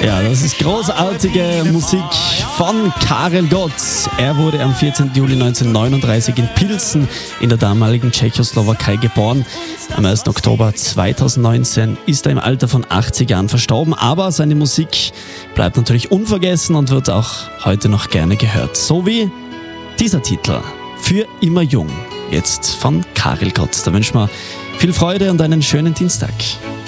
Ja, das ist großartige Musik von Karel Gott. Er wurde am 14. Juli 1939 in Pilsen in der damaligen Tschechoslowakei geboren. Am 1. Oktober 2019 ist er im Alter von 80 Jahren verstorben, aber seine Musik bleibt natürlich unvergessen und wird auch heute noch gerne gehört. So wie dieser Titel, Für immer jung, jetzt von Karel Gott. Da wünschen wir viel Freude und einen schönen Dienstag.